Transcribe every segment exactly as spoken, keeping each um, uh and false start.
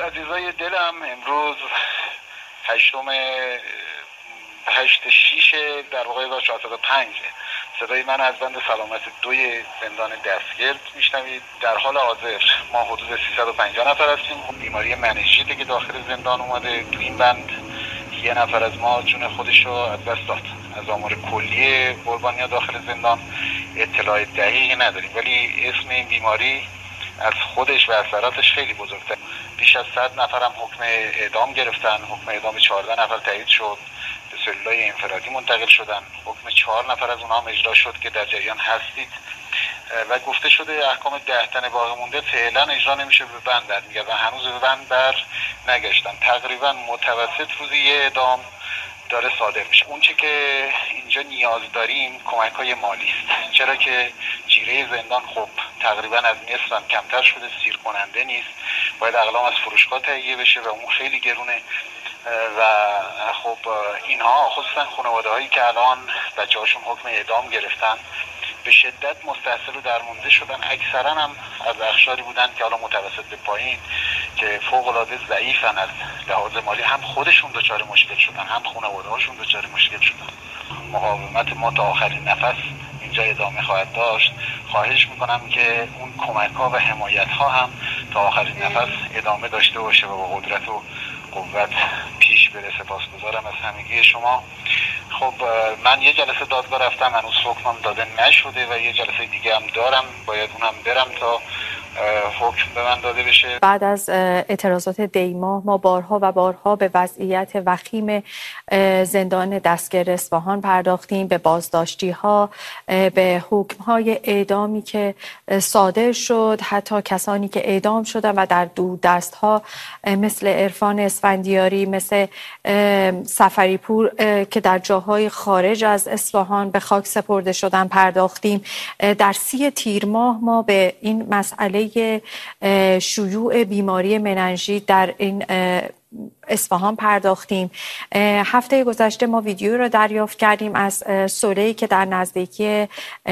عزیزای دلم، امروز هشتم هشت شیش در واقع هزار و چهارصد و پنج صدای من از بند سلامت دوی زندان دستگرد میشنوید. در حال حاضر ما حدود سیصد و پنجاه نفر هستیم. بیماری مننژیته که داخل زندان اومده. تو این بند یه نفر از ما جون خودش رو از دست داد. از آمار کلی قربانیان داخل زندان اطلاع دقیقی نداریم، ولی اسم این بیماری از خودش و اثراتش خیلی بزرگتر. بیش از صد نفر هم حکم اعدام گرفتن. حکم اعدام چهارده نفر تایید شد، به سلولای انفرادی منتقل شدن. حکم چهار نفر از اونها هم اجرا شد که در جریان هستید و گفته شده احکام ده تن باقی مونده فعلا اجرا نمیشه، به بند برمیگردن و هنوز به بند بر نگشتن. تقریبا متوسط روزی یه اعدام داره صادر میشه. اون چه که اینجا نیاز داریم کمک های مالی است، چرا که جیره زندان خب تقریبا از نصف هم کمتر شده، سیر کننده نیست، باید اقلام از فروشگاه تهیه بشه و اون خیلی گرونه و خب اینها خصوصا خانواده هایی که الان بچه هاشون حکم اعدام گرفتن به شدت مستحصل و درمونده شدن. اکثرا هم از اقشاری بودن که حالا متوسط به پایین که فوق العاده ضعیفن از لحاظ مالی، هم خودشون دچار مشکل شدن هم خانواده هاشون دچار مشکل شدن. مقاومت ما تا آخرین نفس اینجا ادامه خواهد داشت. خواهش میکنم که اون کمک ها و حمایت ها هم تا آخرین نفس ادامه داشته باشه و با قدرت و قوت پیش بره. سپاسگزارم از همگی شما. خب من یه جلسه دادگاه رفتم، هنوز حکمم داده نشده و یه جلسه دیگه هم دارم، باید اونم برم تا حکم به من داده بشه. بعد از اعتراضات دیماه ما بارها و بارها به وضعیت وخیم زندان دستگرد اصفهان پرداختیم، به بازداشتی ها، به حکم های اعدامی که صادر شد، حتی کسانی که اعدام شدن و در دور دست ها مثل عرفان اسفندیاری، مثل سفری پور که در جاهای خارج از اصفهان به خاک سپرده شدن پرداختیم. در سی تیر ماه ما به این مسئله شیوع بیماری مننژیت در این اصفهان پرداختیم. هفته گذشته ما ویدیو رو دریافت کردیم از سله‌ای که در نزدیکی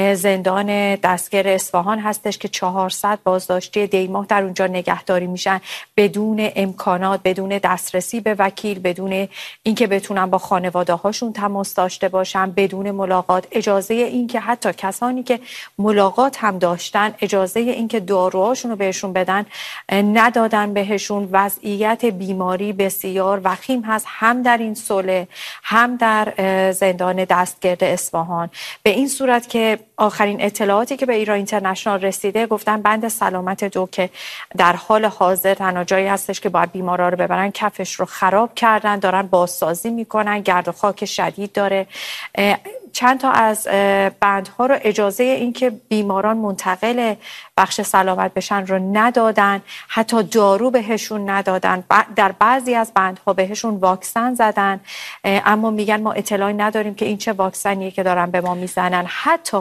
زندان دستگرد اصفهان هستش که چهارصد بازداشتی دیماه در اونجا نگهداری میشن بدون امکانات، بدون دسترسی به وکیل، بدون اینکه بتونن با خانواده هاشون تماس داشته باشن، بدون ملاقات، اجازه اینکه حتی کسانی که ملاقات هم داشتن اجازه اینکه داروهاشون رو بهشون بدن ندادن بهشون. وضعیت بیماری بسیار وخیم هست هم در این سله هم در زندان دستگرد اصفهان. به این صورت که آخرین اطلاعاتی که به ایران اینترنشنال رسیده گفتن بند سلامت دو که در حال حاضر تنها جایی هستش که باید بیمارا رو ببرن کفش رو خراب کردن، دارن بازسازی میکنن، گرد و خاک شدید داره. چند تا از بندها رو اجازه این که بیماران منتقل بخش سلامت بشن رو ندادن، حتی دارو بهشون ندادن. در بعضی از بندها بهشون واکسن زدن، اما میگن ما اطلاعی نداریم که این چه واکسنیه که دارن به ما میزنن. حتی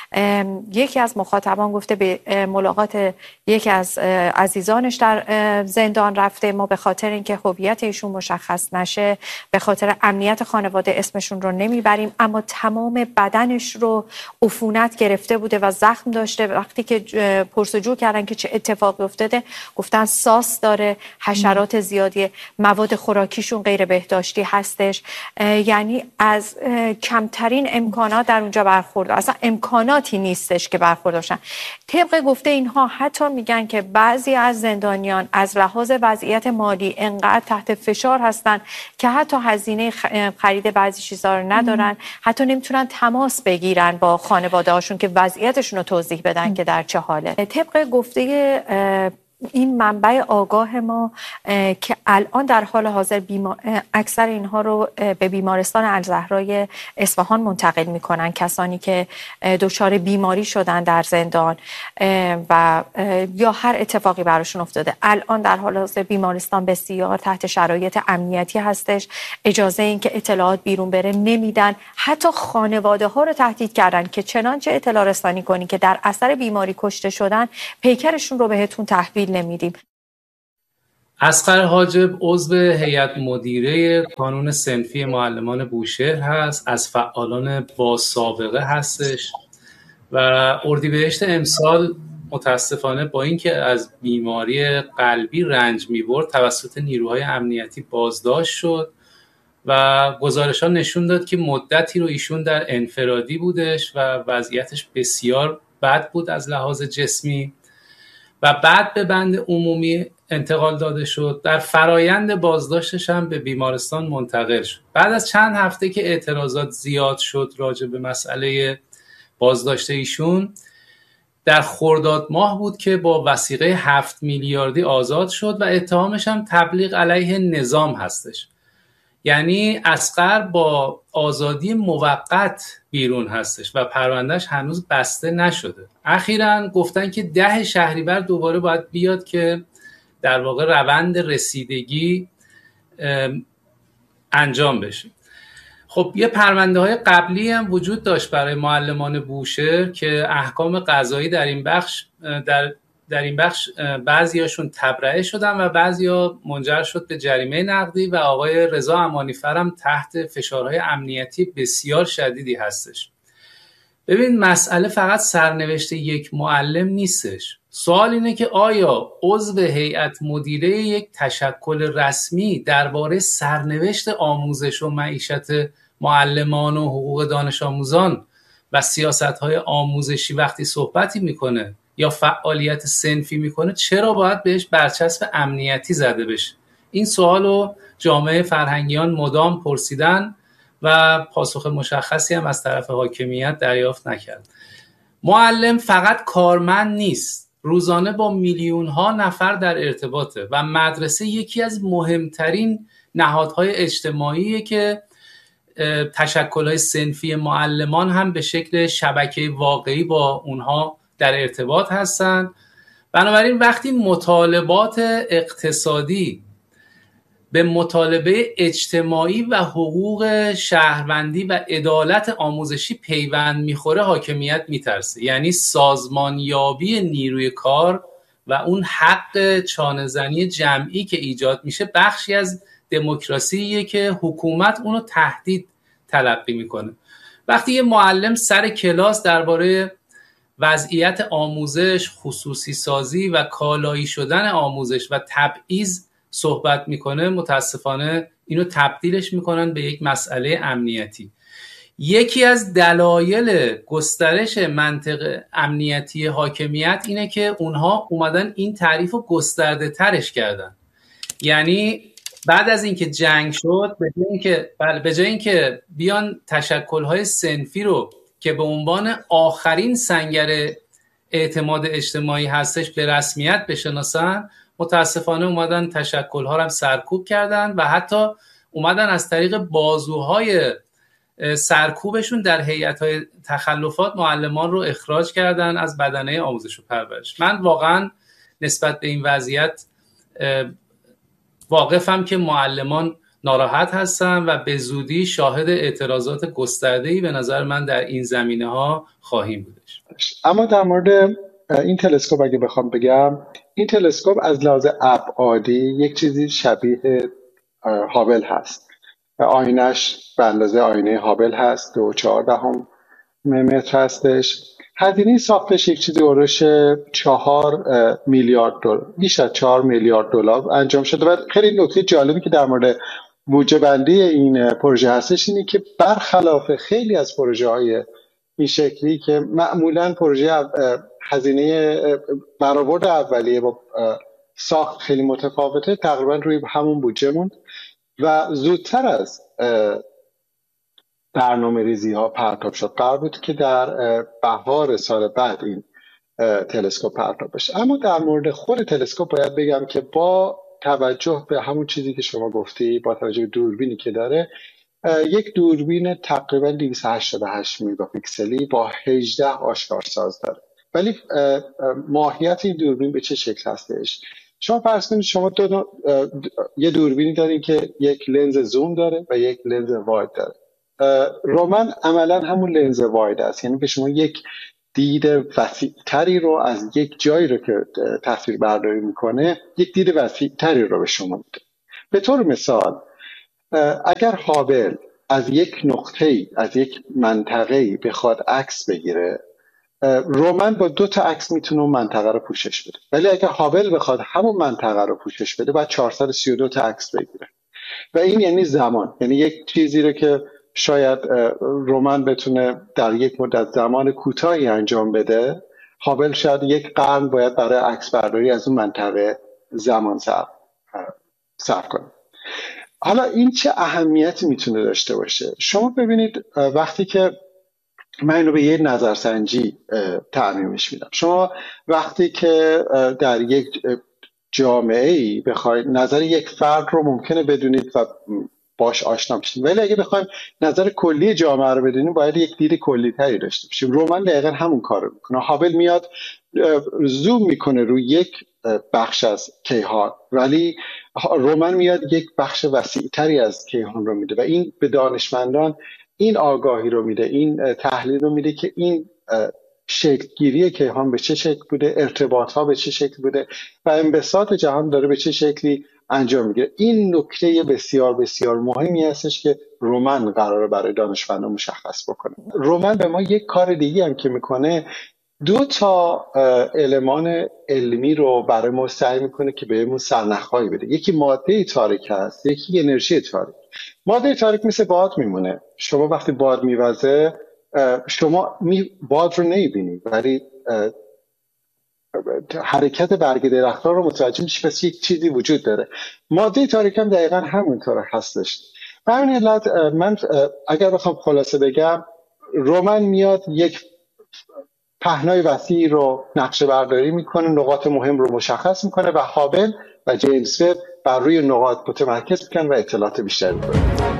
یکی از مخاطبان گفته به ملاقات یکی از عزیزانش در زندان رفته، ما به خاطر اینکه هویت ایشون مشخص نشه، به خاطر امنیت خانواده اسمشون رو نمیبریم، اما تمام بدنش رو عفونت گرفته بوده و زخم داشته. وقتی که پرسجو کردن که چه اتفاقی افتاده گفتن ساس داره، حشرات زیادی، مواد خوراکیشون غیر بهداشتی هستش. یعنی از کمترین امکانات در اونجا برخورد، اصلا امکاناتی نیستش که برخورداشن. طبق گفته اینها حتی میگن که بعضی از زندانیان از لحاظ وضعیت مالی انقدر تحت فشار هستن که حتی هزینه خرید بعضی چیزا رو ندارن، حتی نمیتونن تماس بگیرن با خانواده هاشون که وضعیتشون رو توضیح بدن که در چه حاله. طبق گفته این منبع آگاه ما که الان در حال حاضر بیمار... اکثر اینها رو به بیمارستان الزهرای اصفهان منتقل میکنن، کسانی که دچار بیماری شدن در زندان و یا هر اتفاقی براشون افتاده. الان در حال حاضر بیمارستان بسیار تحت شرایط امنیتی هستش، اجازه این که اطلاعات بیرون بره نمیدن. حتی خانواده ها رو تهدید کردن که چنانچه اطلاع رسانی کنی که در اثر بیماری کشته شدن پیکرشون رو بهتون تحویل نمیدیم. اصغر حاجب عضو هیئت مدیره کانون صنفی معلمان بوشهر هست، از فعالان با سابقه هستش و اردیبهشت امسال متاسفانه با اینکه از بیماری قلبی رنج می‌برد توسط نیروهای امنیتی بازداشت شد و گزارش‌ها نشون داد که مدتی رو ایشون در انفرادی بودش و وضعیتش بسیار بد بود از لحاظ جسمی و بعد به بند عمومی انتقال داده شد. در فرایند بازداشتش هم به بیمارستان منتقل شد. بعد از چند هفته که اعتراضات زیاد شد راجع به مسئله بازداشت ایشون، در خرداد ماه بود که با وثیقه هفت میلیاردی آزاد شد و اتهامش هم تبلیغ علیه نظام هستش. یعنی اصغر با آزادی موقت بیرون هستش و پروندهش هنوز بسته نشده. اخیراً گفتن که ده شهریور دوباره باید بیاد که در واقع روند رسیدگی انجام بشه. خب یه پرونده های قبلی هم وجود داشت برای معلمان بوشهر که احکام قضایی در این بخش در در این بخش بعضیاشون تبرئه شدن و بعضیا منجر شد به جریمه نقدی و آقای رضا امانیفر هم تحت فشارهای امنیتی بسیار شدیدی هستش. ببین مسئله فقط سرنوشت یک معلم نیستش. سوال اینه که آیا عضو هیئت مدیره یک تشکل رسمی درباره سرنوشت آموزش و معیشت معلمان و حقوق دانش آموزان و سیاست‌های آموزشی وقتی صحبتی میکنه یا فعالیت صنفی میکنه چرا باید بهش برچسب امنیتی زده بشه؟ این سوالو جامعه فرهنگیان مدام پرسیدن و پاسخ مشخصی هم از طرف حاکمیت دریافت نکرد. معلم فقط کارمند نیست، روزانه با میلیون ها نفر در ارتباطه و مدرسه یکی از مهمترین نهادهای اجتماعیه که تشکل‌های صنفی معلمان هم به شکل شبکه واقعی با اونها در ارتباط هستن. بنابراین وقتی مطالبات اقتصادی به مطالبه اجتماعی و حقوق شهروندی و عدالت آموزشی پیوند میخوره حاکمیت میترسه. یعنی سازمانیابی نیروی کار و اون حق چانه‌زنی جمعی که ایجاد میشه بخشی از دموکراسیه که حکومت اونو تهدید تلقی میکنه. وقتی یه معلم سر کلاس درباره وضعیت آموزش، خصوصی سازی و کالایی شدن آموزش و تبعیض صحبت میکنه، متاسفانه اینو تبدیلش میکنن به یک مسئله امنیتی. یکی از دلایل گسترش منطق امنیتی حاکمیت اینه که اونها اومدن این تعریف رو گسترده ترش کردن. یعنی بعد از اینکه جنگ شد به جای اینکه به جای اینکه بیان تشکل‌های صنفی رو که به عنوان آخرین سنگر اعتماد اجتماعی هستش به رسمیت بشناسن، متاسفانه اومدن تشکل‌ها رو هم سرکوب کردن و حتی اومدن از طریق بازوهای سرکوبشون در هیئت‌های تخلفات معلمان رو اخراج کردن از بدنه آموزش و پرورش. من واقعا نسبت به این وضعیت واقفم که معلمان ناراحت هستن و به زودی شاهد اعتراضات گسترده‌ای به نظر من در این زمینه‌ها خواهیم بودش. اما در مورد این تلسکوپ اگه بخوام بگم، این تلسکوپ از لحاظ ابعادی یک چیزی شبیه هابل هست. آینش به اندازه آینه هابل هست، دو چهار دهم متر هستش. هزینه ساختش یک چیزی اورش چهار میلیارد دلار، بیش از چهار میلیارد دلار انجام شده. و خیلی نکته جالبی که در مورد بودجه بندی این پروژه هستش اینه که برخلاف خیلی از پروژه های این شکلی که معمولاً پروژه هزینه برآورد اولیه با ساخت خیلی متفاوته، تقریبا روی همون بودجه موند و زودتر از برنامه ریزی ها پرتاب شد. قرار بود که در بهار سال بعد این تلسکوپ پرتاب بشه. اما در مورد خود تلسکوپ باید بگم که با توجه به همون چیزی که شما گفتی، با توجه به دوربینی که داره، یک دوربین تقریبا دویست و هشتاد و هشت مگاپیکسلی با هجده آشکارساز داره. ولی ماهیت این دوربین به چه شکل هستش؟ شما فرض کنید شما دو دو یه دوربینی دارین که یک لنز زوم داره و یک لنز واید داره. رومن عملا همون لنز واید است، یعنی به شما یک دید وسیع‌تری رو از یک جایی رو که تصویر برداری میکنه، یک دید وسیع‌تری رو به شما میده. به طور مثال اگر هابل از یک نقطه‌ای، از یک منطقه‌ای بخواد عکس بگیره، رومن با دو تا عکس میتونه اون منطقه رو پوشش بده، ولی اگه هابل بخواد همون منطقه رو پوشش بده باید چهارصد و سی و دو تا عکس بگیره و این یعنی زمان، یعنی یک چیزی رو که شاید رومن بتونه در یک مدت زمان کوتاهی انجام بده، هابل شاید یک قرن باید برای عکس برداری از اون منطقه زمان صرف صرف کنه. حالا این چه اهمیتی میتونه داشته باشه؟ شما ببینید وقتی که من اینو به یه نظرسنجی تعمیمش میدم، شما وقتی که در یک جامعه ای بخواید نظر یک فرد رو ممکنه بدونید و باش آشنا بشید، ولی اگه بخوایم نظر کلی جامعه رو بدونیم باید یک دید کلی تری داشته باشیم. رومن دقیقا همون کار رو میکنه. هابل میاد زوم میکنه روی یک بخش از کیهان، ولی رومن میاد یک بخش وسیع تری از کیهان رو میده و این به دانشمندان این آگاهی رو میده، این تحلیل رو میده که این شکلگیری کیهان به چه شکل بوده، ارتباط ها به چه شکل بوده و انبساط جهان داره به چه شکلی انجام میگیره. این نکته بسیار بسیار مهمی هستش که رومن قراره برای دانشمندان مشخص بکنه. رومن به ما یک کار دیگه هم که میکنه، دو تا المان علمی رو برای ما سعی میکنه که بهمون سرنخ‌هایی بده. یکی ماده تاریک هست، یکی انرژی تاریک. ماده تاریک مثل باد میمونه. شما وقتی باد میوزه شما می باد رو نمیبینید، ولی حرکت برگ درخت‌ها رو متوجه میشی پس یک چیزی وجود داره. ماده تاریک هم دقیقاً همونطور هستش. به همین علت من اگر بخوام خلاصه بگم، رومن میاد یک پهنای وسیع رو نقشه برداری میکنه، نقاط مهم رو مشخص میکنه و هابل و جیمز وب بر روی نقاط متمرکز میکنن و اطلاعات بیشتری میکنن.